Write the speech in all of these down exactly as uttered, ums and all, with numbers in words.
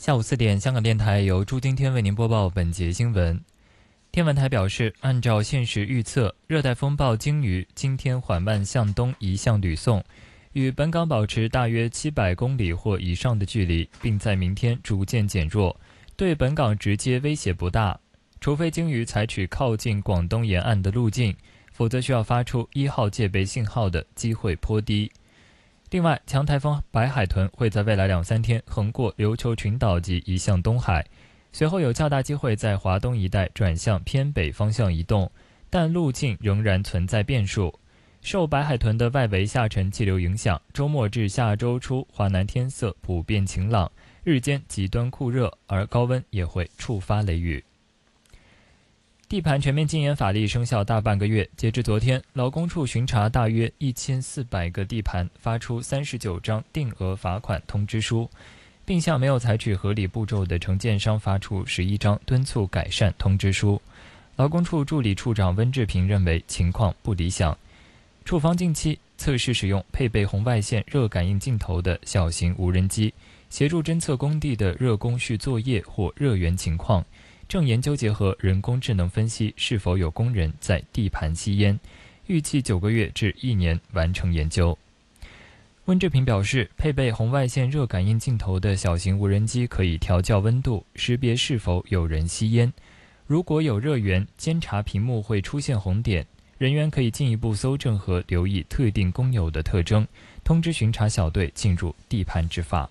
下午四点，香港电台由朱丁天为您播报本节新闻。天文台表示，按照现时预测，热带风暴鲸鱼今天缓慢向东移向吕宋，与本港保持大约七百公里或以上的距离，并在明天逐渐减弱，对本港直接威胁不大。除非鲸鱼采取靠近广东沿岸的路径，否则需要发出一号戒备信号的机会颇低。另外，强台风白海豚会在未来两三天横过琉球群岛及移向东海，随后有较大机会在华东一带转向偏北方向移动，但路径仍然存在变数。受白海豚的外围下沉气流影响，周末至下周初华南天色普遍晴朗，日间极端酷热，而高温也会触发雷雨。地盘全面禁烟法令生效大半个月，截至昨天，劳工处巡查大约一千四百个地盘，发出三十九张定额罚款通知书，并向没有采取合理步骤的承建商发出十一张敦促改善通知书。劳工处助理处长温志平认为情况不理想，处方近期测试使用配备红外线热感应镜头的小型无人机，协助侦测工地的热工序作业或热源情况，正研究结合人工智能分析是否有工人在地盘吸烟，预计九个月至一年完成研究。温志平表示，配备红外线热感应镜头的小型无人机可以调校温度，识别是否有人吸烟。如果有热源，监察屏幕会出现红点，人员可以进一步搜证和留意特定工友的特征，通知巡查小队进入地盘执法。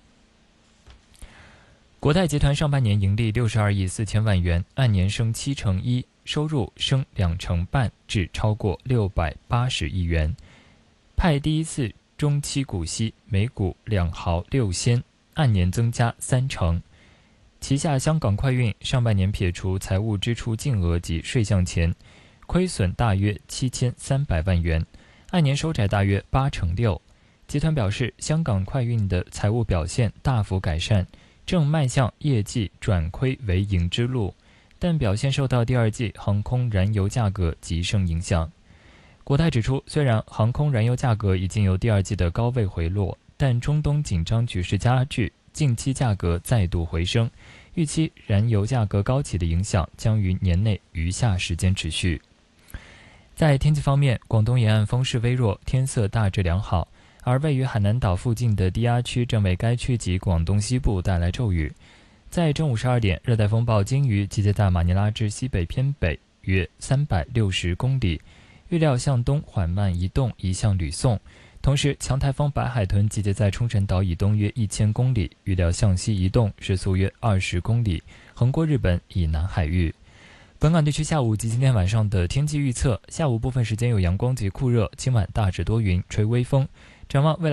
国泰集团上半年盈利六十二亿四千万元，按年升七成一，收入升两成半，至超过六百八十亿元。派第一次中期股息，每股两毫六仙，按年增加三成。旗下香港快运上半年撇除财务支出净额及税项前，亏损大约七千三百万元，按年收窄大约八成六。集团表示，香港快运的财务表现大幅改善，正迈向业绩转亏为盈之路，但表现受到第二季航空燃油价格急升影响。国泰指出，虽然航空燃油价格已经由第二季的高位回落，但中东紧张局势加剧，近期价格再度回升，预期燃油价格高企的影响将于年内余下时间持续。在天气方面，广东沿岸风势微弱，天色大致良好，而位于海南岛附近的低压区正为该区及广东西部带来骤雨。在正午十二点，热带风暴鲸鱼集结在马尼拉至西北偏北约三百六十公里，预料向东缓慢移动，移向吕宋。同时，强台风白海豚集结在冲绳岛以东约一千公里，预料向西移动，时速约二十公里，横过日本以南海域。本港地区下午及今天晚上的天气预测：下午部分时间有阳光及酷热，今晚大致多云，吹微风。展望未来